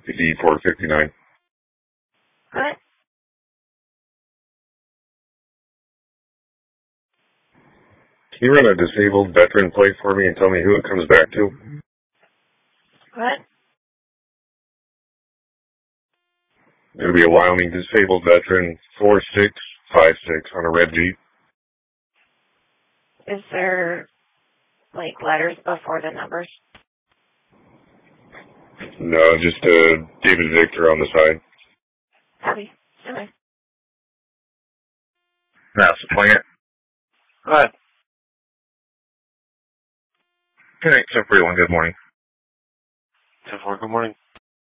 D459. What? Can you run a disabled veteran plate for me and tell me who it comes back to? What? It'll be a Wyoming disabled veteran, 4656 on a red Jeep. Is there, letters before the numbers? No, just David Victor on the side. Copy. Okay. That's the plant. What? Okay, 1041, good morning. 10-4, good morning.